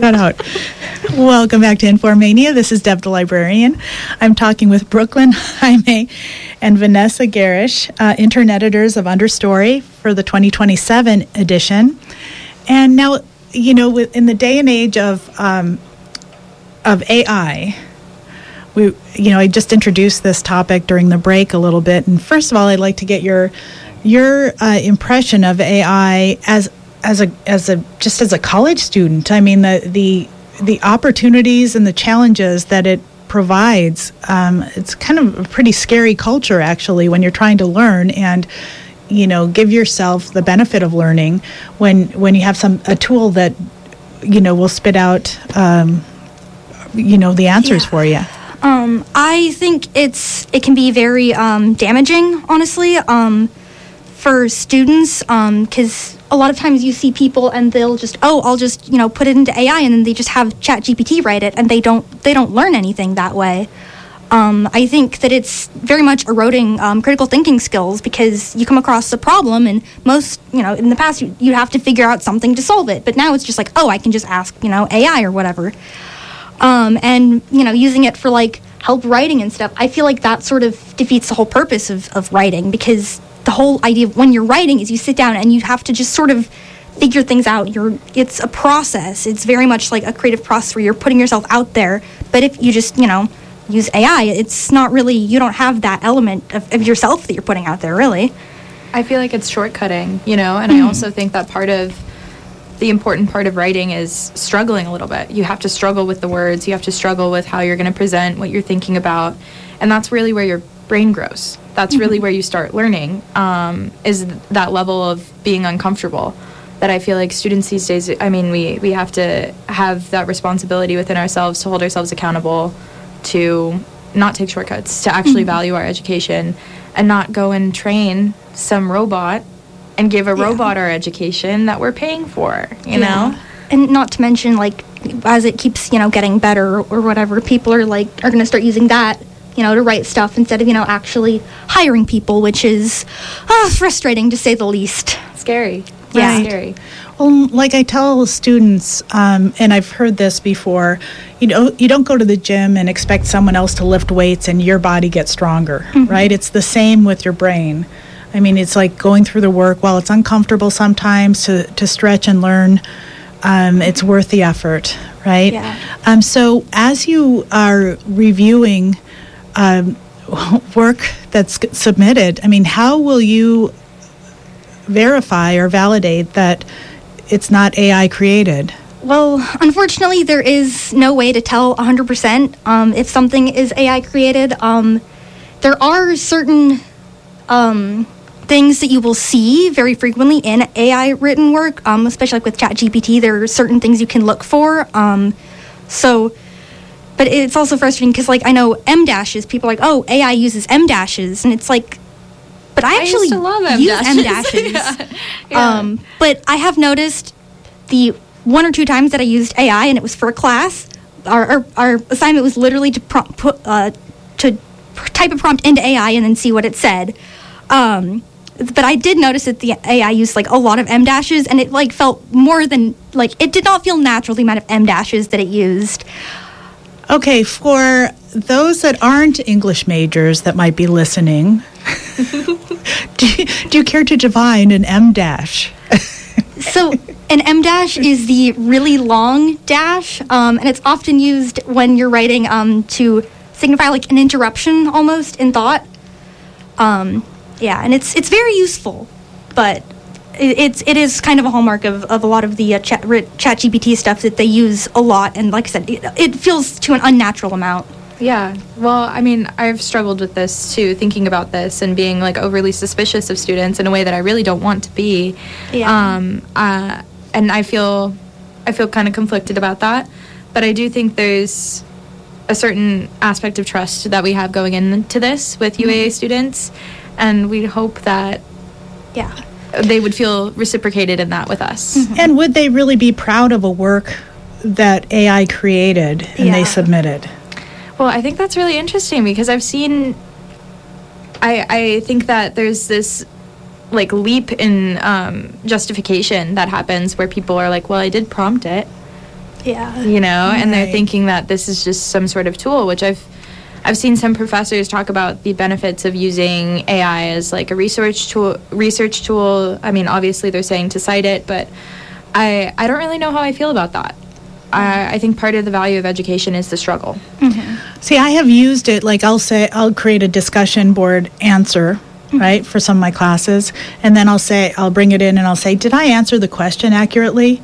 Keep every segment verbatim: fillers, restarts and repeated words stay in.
cut out. Welcome back to Informania. This is Deb the Librarian. I'm talking with Brooklyn Jaime and Vanessa Garish, uh, intern editors of Understory for the twenty twenty-seven edition. And now, you know, in the day and age of um, of A I, we, you know, I just introduced this topic during the break a little bit. And first of all, I'd like to get your your uh, impression of A I as as a as a just as a college student. I mean, the the the opportunities and the challenges that it provides. Um, it's kind of a pretty scary culture, actually, when you're trying to learn and, you know, give yourself the benefit of learning when when you have some a tool that, you know, will spit out, um, you know, the answers yeah. for you. Um, I think it's it can be very um, damaging, honestly, um, for students, because um, a lot of times you see people and they'll just, oh, I'll just, you know, put it into A I, and then they just have ChatGPT write it, and they don't they don't learn anything that way. Um, I think that it's very much eroding um, critical thinking skills, because you come across a problem, and most, you know, in the past you, you have to figure out something to solve it, but now it's just like, oh, I can just ask, you know, A I or whatever. Um, and, you know, using it for, like, help writing and stuff, I feel like that sort of defeats the whole purpose of, of writing, because the whole idea of when you're writing is you sit down and you have to just sort of figure things out. You're, it's a process. It's very much like a creative process where you're putting yourself out there. But if you just, you know, use A I, it's not really, you don't have that element of, of yourself that you're putting out there, really. I feel like it's shortcutting, you know, and Mm. I also think that part of the important part of writing is struggling a little bit. You have to struggle with the words. You have to struggle with how you're going to present what you're thinking about. And that's really where your brain grows. That's really where you start learning, um, is that level of being uncomfortable that I feel like students these days, I mean, we, we have to have that responsibility within ourselves to hold ourselves accountable, to not take shortcuts, to actually Mm-hmm. value our education, and not go and train some robot and give a Yeah. robot our education that we're paying for, you Yeah. know? And not to mention, like, as it keeps, you know, getting better or, or whatever, people are, like, are going to start using that, you know, to write stuff instead of, you know, actually hiring people, which is uh, frustrating, to say the least. Scary. Yeah. Right. Scary. Well, like I tell students, um, and I've heard this before, you know, you don't go to the gym and expect someone else to lift weights and your body gets stronger, Mm-hmm. right? It's the same with your brain. I mean, it's like going through the work. While it's uncomfortable sometimes to, to stretch and learn, um, it's worth the effort, right? Yeah. Um, so as you are reviewing um, work that's submitted, I mean, how will you verify or validate that it's not A I created? Well, unfortunately, there is no way to tell one hundred percent um, if something is A I created. Um, there are certain um, things that you will see very frequently in A I written work, um, especially like with ChatGPT. There are certain things you can look for. Um, so, but it's also frustrating because, like, I know M dashes. People are like, oh, A I uses M dashes, and it's like, but I I used actually to love M use dashes. M dashes. Yeah. Yeah. Um, but I have noticed the one or two times that I used A I, and it was for a class. Our our, our assignment was literally to prompt, put uh, to type a prompt into A I and then see what it said. Um, but I did notice that the A I used like a lot of M dashes, and it like felt more than like it did not feel natural, the amount of M dashes that it used. Okay, for those that aren't English majors that might be listening, do, you, do you care to define an M dash? So an M dash is the really long dash, um, and it's often used when you're writing um, to signify like an interruption almost in thought. Um, yeah, and it's it's very useful, but it, it's it is kind of a hallmark of, of a lot of the uh, chat ChatGPT stuff that they use a lot, and like I said, it, it feels to an unnatural amount. Yeah, well, I mean, I've struggled with this too, thinking about this and being like overly suspicious of students in a way that I really don't want to be. Yeah. Um, uh, and I feel, I feel kind of conflicted about that, but I do think there's a certain aspect of trust that we have going into this with U A A students, and we hope that Yeah. they would feel reciprocated in that with us. And would they really be proud of a work that A I created and Yeah. they submitted? Well, I think that's really interesting because I've seen, I, I think that there's this like leap in um, justification that happens where people are like, well, I did prompt it. Yeah. You know, and they're Right. thinking that this is just some sort of tool, which I've I've seen some professors talk about the benefits of using A I as like a research tool. Research tool. I mean, obviously they're saying to cite it, but I I don't really know how I feel about that. I, I think part of the value of education is the struggle. See, I have used it, like I'll say, I'll create a discussion board answer, right, for some of my classes. And then I'll say, I'll bring it in and I'll say, did I answer the question accurately?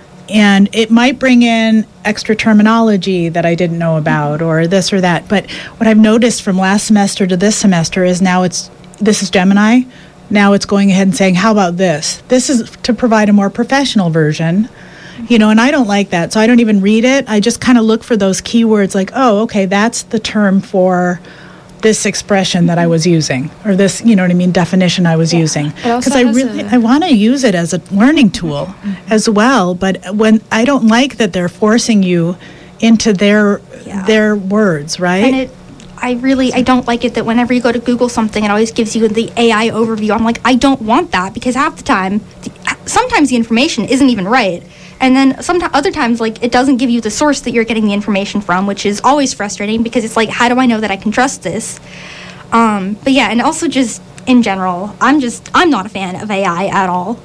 And it might bring in extra terminology that I didn't know about or this or that. But what I've noticed from last semester to this semester is now it's, this is Gemini. Now it's going ahead and saying, how about this? This is to provide a more professional version. You know, and I don't like that. So I don't even read it. I just kind of look for those keywords like, oh, okay, that's the term for this expression that I was using, or this, you know what I mean, definition I was Yeah. using. It also Because I has really, a- I want to use it as a learning tool as well. But when I don't like that they're forcing you into their Yeah. their words, right? And it, I really, I don't like it that whenever you go to Google something, it always gives you the A I overview. I'm like, I don't want that, because half the time, the, sometimes the information isn't even right. And then sometimes, other times, like, it doesn't give you the source that you're getting the information from, which is always frustrating, because it's like, how do I know that I can trust this? Um, but yeah, and also just in general, I'm just, I'm not a fan of A I at all.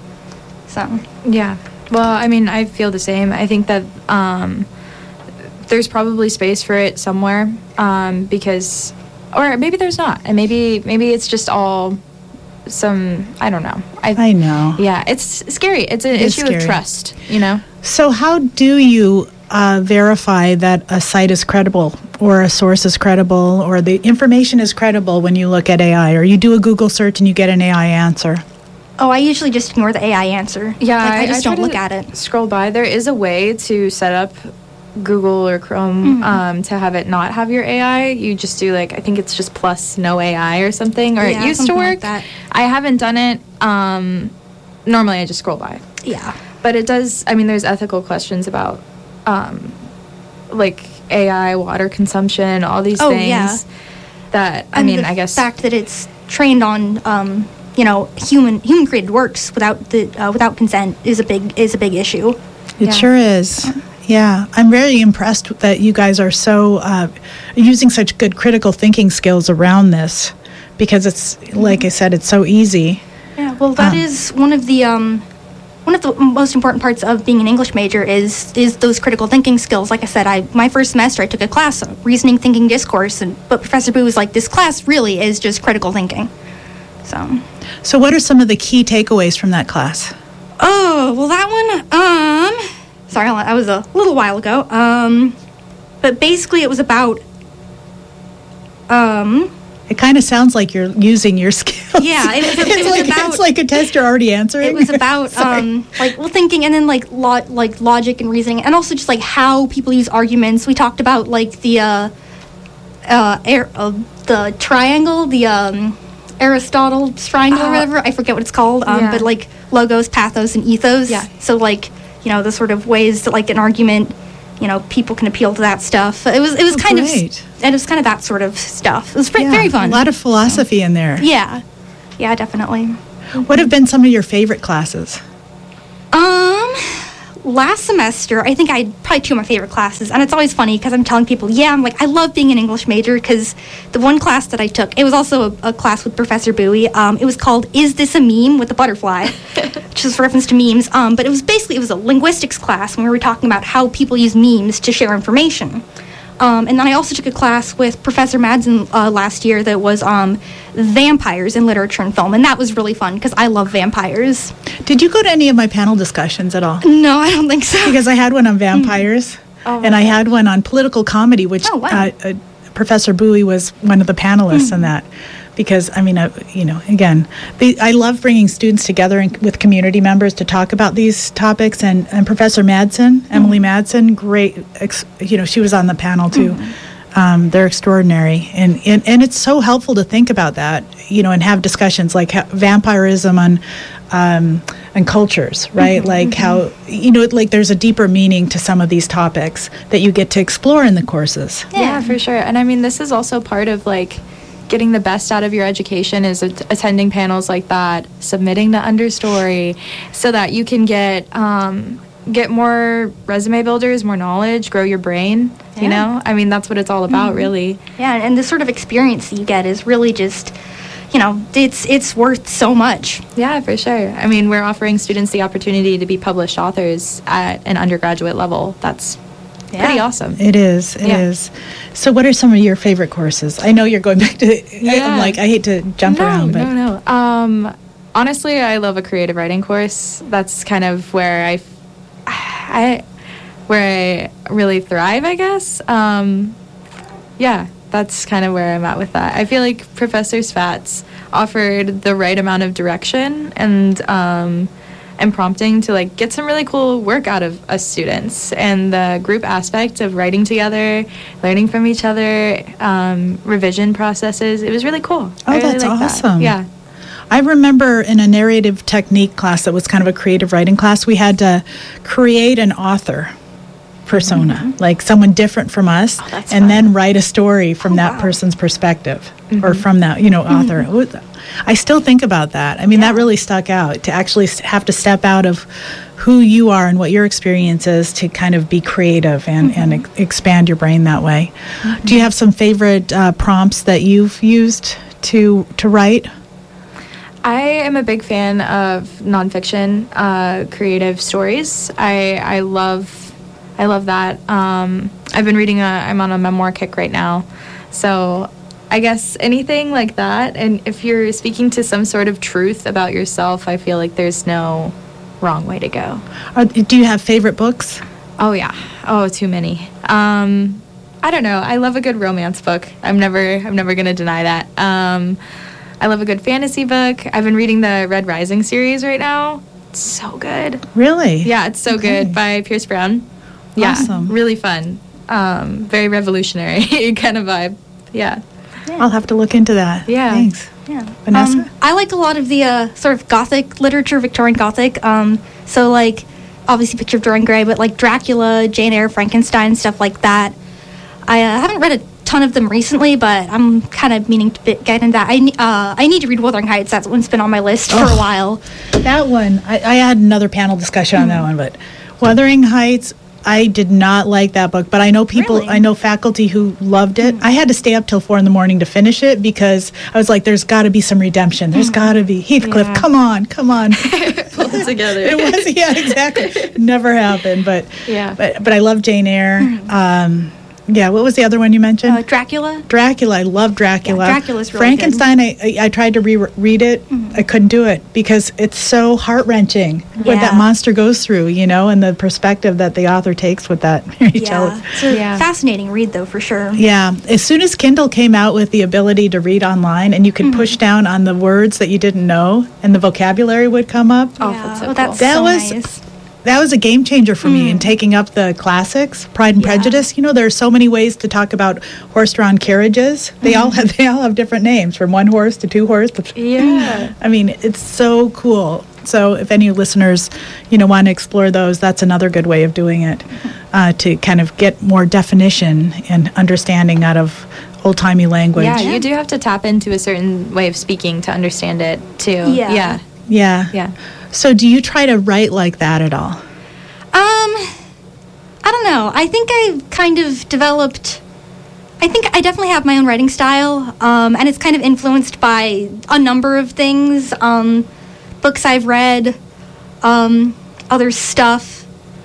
So, Yeah. Well, I mean, I feel the same. I think that um, there's probably space for it somewhere, um, because, or maybe there's not, and maybe maybe it's just all some, I don't know. I know. Yeah, it's scary. It's an It is issue scary. of trust, you know? So how do you uh, verify that a site is credible or a source is credible or the information is credible when you look at A I, or you do a Google search and you get an A I answer? oh, I usually just ignore the A I answer. Yeah, like, I, just try don't look to at it. Scroll by. There is a way to set up Google or Chrome um, to have it not have your A I. You just do like, I think it's just plus no A I or something, or Yeah, it used to something like work. that. I haven't done it. Um, normally I just scroll by. Yeah. But it does, I mean, there's ethical questions about um, like A I, water consumption, all these Oh, things yeah. that, I And mean, the I guess. fact that it's trained on, um, you know, human human created works without the uh, without consent is a big is a big issue. It Yeah. sure is. Yeah, I'm very impressed that you guys are so uh, using such good critical thinking skills around this, because it's, like I said, it's so easy. Yeah, well, that Um, is one of the um, one of the most important parts of being an English major is is those critical thinking skills. Like I said, I my first semester I took a class, uh, reasoning, thinking, discourse, and but Professor Boo was like, this class really is just critical thinking. So, So what are some of the key takeaways from that class? oh well, that one. Um, sorry, that was a little while ago. Um, but basically, it was about um. It kind of sounds like you're using your skills. Yeah, it was, it it's, was like, about. it's like a test you're already answering. It was about Sorry. um, like well thinking, and then like lo- like logic and reasoning, and also just like how people use arguments. We talked about like the uh, uh, air, uh the triangle, the um, Aristotle's triangle or Uh, whatever. I forget what it's called. Um, yeah. but like logos, pathos, and ethos. Yeah. So like you know the sort of ways that like an argument, you know, people can appeal to that stuff. It was it was Oh, kind great. of and it was kind of that sort of stuff. It was very, Yeah, very fun. A lot of philosophy in there. yeah, yeah, definitely. What have been some of your favorite classes? Um, last semester, I think I had probably two of my favorite classes, and it's always funny because I'm telling people, yeah, I'm like, I love being an English major, because the one class that I took, it was also a, a class with Professor Bowie. Um, it was called "Is This a Meme?" with a butterfly, which is a reference to memes. Um, but it was basically it was a linguistics class, and we were talking about how people use memes to share information. Um, and then I also took a class with Professor Madsen uh, last year that was um, vampires in literature and film, and that was really fun because I love vampires. Did you go to any of my panel discussions at all? No, I don't think so. Because I had one on vampires, Oh, and I had one on political comedy, which Oh, wow. uh, uh, Professor Bowie was one of the panelists in that. Because, I mean, I, you know, again, the, I love bringing students together and, with community members to talk about these topics. And, and Professor Madsen, Emily Madsen, great, ex, you know, she was on the panel too. Um, they're extraordinary. And, and, and it's so helpful to think about that, you know, and have discussions like how, vampirism on um, and cultures, right? Like how, you know, like there's a deeper meaning to some of these topics that you get to explore in the courses. Yeah, for sure. And I mean, this is also part of like getting the best out of your education is at- attending panels like that, submitting the understory, so that you can get um, get more resume builders, more knowledge, grow your brain. Yeah. You know, I mean, that's what it's all about, mm-hmm. really. Yeah, and the sort of experience that you get is really just, you know, it's it's worth so much. Yeah, for sure. I mean, we're offering students the opportunity to be published authors at an undergraduate level. That's yeah. pretty awesome. It is. It yeah. is. So what are some of your favorite courses? I know you're going back to, yeah. I'm like, I hate to jump no, around, but. No, no, um, honestly, I love a creative writing course. That's kind of where I, I, where I really thrive, I guess. Um, yeah, that's kind of where I'm at with that. I feel like Professor Spatz offered the right amount of direction and um, and prompting to like get some really cool work out of us students, and the group aspect of writing together, learning from each other, um, revision processes. It was really cool. Oh, really that's awesome. That. Yeah. I remember in a narrative technique class that was kind of a creative writing class, we had to create an author persona, mm-hmm. like someone different from us, oh, and fun. then write a story from oh, that wow. person's perspective, mm-hmm. or from that, you know, author. Mm-hmm. I still think about that. I mean, yeah. that really stuck out, to actually have to step out of who you are and what your experience is to kind of be creative and, mm-hmm. and ex- expand your brain that way. Mm-hmm. Do you have some favorite uh, prompts that you've used to to write? I am a big fan of nonfiction, uh, creative stories. I I love I love that. Um, I've been reading a. I'm on a memoir kick right now, so I guess anything like that. And if you're speaking to some sort of truth about yourself, I feel like there's no wrong way to go. Are, do you have favorite books? Oh yeah. Oh, too many. Um, I don't know. I love a good romance book. I'm never. I'm never gonna deny that. Um, I love a good fantasy book. I've been reading the Red Rising series right now. It's so good. Really? Yeah, it's so okay. good, by Pierce Brown. Yeah, awesome. Really fun. Um, very revolutionary kind of vibe. Yeah. yeah. I'll have to look into that. Yeah. Thanks. Yeah. Vanessa? Um, I like a lot of the uh, sort of Gothic literature, Victorian Gothic. Um, so, like, obviously Picture of Dorian Gray, but like Dracula, Jane Eyre, Frankenstein, stuff like that. I uh, haven't read a ton of them recently, but I'm kind of meaning to get into that. I, uh, I need to read Wuthering Heights. That's one's been on my list for oh, a while. That one, I, I had another panel discussion mm-hmm. on that one, but Wuthering Heights, I did not like that book, but I know people, really? I know faculty who loved it. Mm-hmm. I had to stay up till four in the morning to finish it because I was like, there's got to be some redemption. There's mm-hmm. got to be. Heathcliff, yeah. come on, come on. Pull it together. It was, yeah, exactly. It never happened, but, yeah. but, but I love Jane Eyre. Mm-hmm. Um, Yeah, what was the other one you mentioned? Uh, Dracula. Dracula. I love Dracula. Yeah, Dracula's really Frankenstein, good. I, I I tried to re-read it. Mm-hmm. I couldn't do it because it's so heart-wrenching yeah. what that monster goes through, you know, and the perspective that the author takes with that. yeah, it's a yeah. fascinating read, though, for sure. Yeah. As soon as Kindle came out with the ability to read online and you could mm-hmm. push down on the words that you didn't know and the vocabulary would come up. Oh, yeah. that's so oh, cool. that's that so was, nice. That was a game changer for mm. me in taking up the classics, Pride and yeah. Prejudice. You know, there are so many ways to talk about horse-drawn carriages. They mm. all have they all have different names, from one horse to two horse. To yeah. I mean, it's so cool. So if any listeners, you know, want to explore those, that's another good way of doing it, uh, to kind of get more definition and understanding out of old-timey language. Yeah, you do have to tap into a certain way of speaking to understand it, too. Yeah. Yeah. Yeah. Yeah. So do you try to write like that at all? Um, I don't know. I think I've kind of developed, I think I definitely have my own writing style, um, and it's kind of influenced by a number of things, um, books I've read, um, other stuff.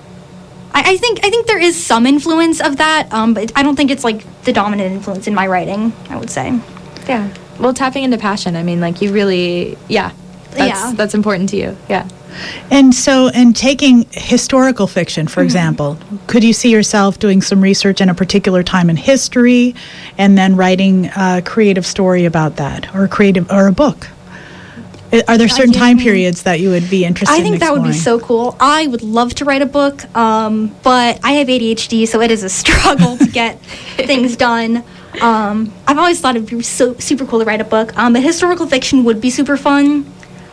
I, I think I think there is some influence of that, um, but I don't think it's like the dominant influence in my writing, I would say. Yeah. Well, tapping into passion, I mean, like, you really, yeah. That's, yeah. that's important to you, yeah. And so, and taking historical fiction, for mm-hmm. example, could you see yourself doing some research in a particular time in history and then writing a creative story about that, or a creative, or a book? Are there certain time periods that you would be interested in I think in that would be so cool. I would love to write a book, um, but I have A D H D, so it is a struggle to get things done. Um, I've always thought it would be so super cool to write a book, um, but historical fiction would be super fun.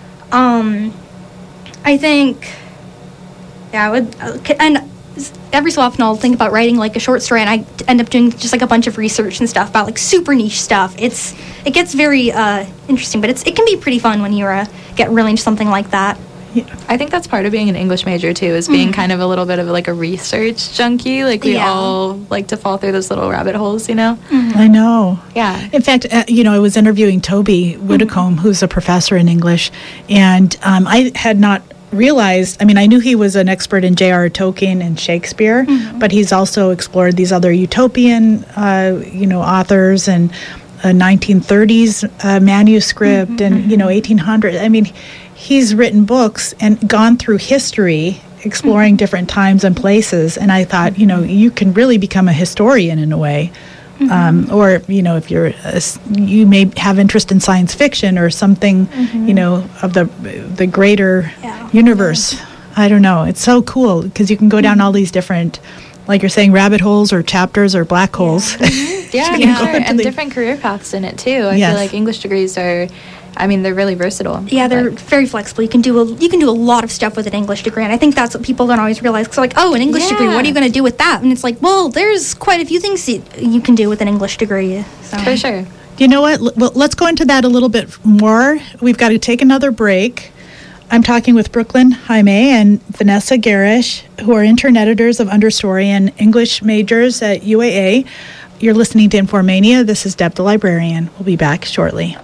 Um, I think, yeah, I would, uh, and every so often I'll think about writing like a short story, and I end up doing just like a bunch of research and stuff about like super niche stuff. It's, it gets very, uh, interesting, but it's, it can be pretty fun when you, uh, get really into something like that. I think that's part of being an English major too, is being mm. kind of a little bit of like a research junkie. Like we yeah. all like to fall through those little rabbit holes, you know? Mm-hmm. I know. Yeah. In fact, uh, you know, I was interviewing Toby Whitcomb, mm-hmm. who's a professor in English, and um, I had not realized, I mean, I knew he was an expert in J R R Tolkien and Shakespeare, mm-hmm. but he's also explored these other utopian, uh, you know, authors and a nineteen thirties uh, manuscript mm-hmm. and, you know, eighteen hundred. I mean, he's written books and gone through history, exploring mm-hmm. different times and places. And I thought, you know, you can really become a historian in a way. Mm-hmm. Um, or, you know, if you're, a, you may have interest in science fiction or something, mm-hmm. you know, of the the greater yeah. universe. Yeah. I don't know. It's so cool because you can go down all these different, like you're saying, rabbit holes or chapters or black holes. Yeah, mm-hmm. yeah, yeah. and the, different career paths in it too. I yes. feel like English degrees are, I mean, they're really versatile. Yeah, they're like, very flexible. You can do a you can do a lot of stuff with an English degree, and I think that's what people don't always realize. Because like, oh, an English yeah. degree, what are you going to do with that? And it's like, well, there's quite a few things you can do with an English degree. So. For sure. You know what? L- well, let's go into that a little bit more. We've got to take another break. I'm talking with Brooklyn Jaime and Vanessa Garish, who are intern editors of Understory and English majors at U A A. You're listening to Informania. This is Deb the Librarian. We'll be back shortly.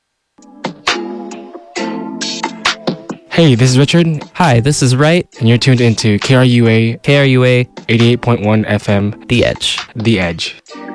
Hey, this is Richard. Hi, this is Wright. And you're tuned into K R U A K R U A eighty-eight point one F M The Edge. The Edge.